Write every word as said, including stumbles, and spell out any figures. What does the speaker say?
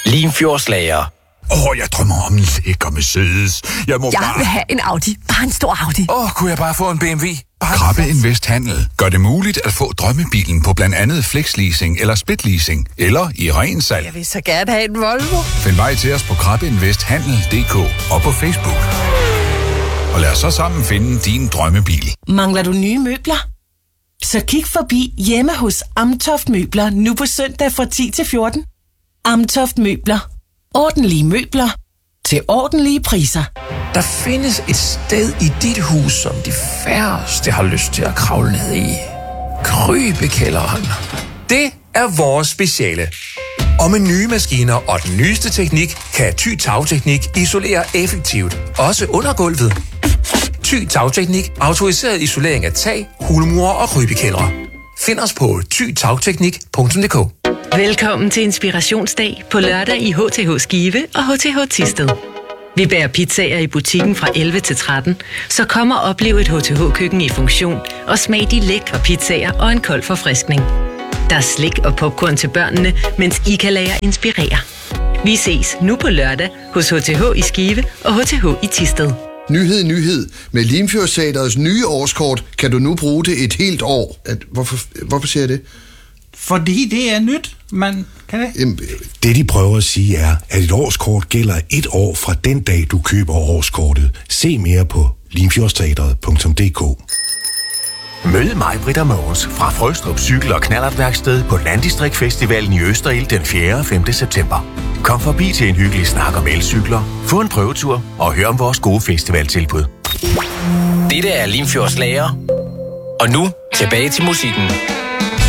Limfjordslager. Åh, oh, jeg drømmer om en lækker Mercedes. Jeg må Jeg bare... vil have en Audi. Bare en stor Audi. Åh, oh, kunne jeg bare få en B M W? Bare Krabbe Invest Handel gør det muligt at få drømmebilen på blandt andet flexleasing eller splitleasing, eller i ren salg. Jeg vil så gerne have en Volvo. Find vej til os på krabbeinvesthandel punktum d k og på Facebook. Og lad os så sammen finde din drømmebil. Mangler du nye møbler? Så kig forbi hjemme hos Amtoft Møbler nu på søndag fra ti til fjorten. Amtoft Møbler. Ordentlige møbler til ordentlige priser. Der findes et sted i dit hus, som de færreste har lyst til at kravle ned i. Krybekælderen. Det er vores speciale. Og med nye maskiner og den nyeste teknik, kan Thy Tagteknik isolere effektivt, også under gulvet. Thy Tagteknik, autoriseret isolering af tag, hulmure og krybekældre. Find os på thy tagteknik punktum d k. Velkommen til Inspirationsdag på lørdag i H T H Skive og H T H Thisted. Vi bærer pizzaer i butikken fra elleve til tretten, så kom og oplev et H T H-køkken i funktion og smag de lækre pizzaer og en kold forfriskning. Der er slik og popcorn til børnene, mens I kan lade jer inspirere. Vi ses nu på lørdag hos H T H i Skive og H T H i Thisted. Nyhed, nyhed. Med Limfjordteatrets nye årskort kan du nu bruge det et helt år. At, hvorfor, hvorfor siger jeg det? Fordi det er nyt, man kan det. Jamen, det de prøver at sige er, at et årskort gælder et år fra den dag, du køber årskortet. Se mere på limfjordsteatret punktum d k. Mød mig, Britta Mogens, fra Frøstrup Cykel- og Knallertværksted på Landdistriktfestivalen i Østerild den fjerde og femte september. Kom forbi til en hyggelig snak om elcykler, få en prøvetur og hør om vores gode festivaltilbud. Dette er Limfjordslager. Og nu tilbage til musikken.